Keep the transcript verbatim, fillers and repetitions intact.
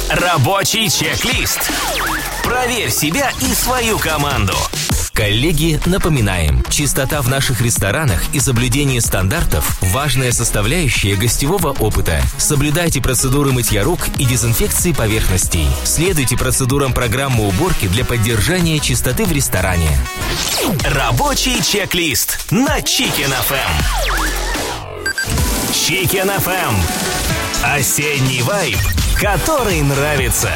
Рабочий чек-лист. Проверь себя и свою команду. Коллеги, напоминаем, чистота в наших ресторанах и соблюдение стандартов – важная составляющая гостевого опыта. Соблюдайте процедуры мытья рук и дезинфекции поверхностей. Следуйте процедурам программы уборки для поддержания чистоты в ресторане. Рабочий чек-лист на Chicken эф эм. Chicken эф эм. Осенний вайб, который нравится.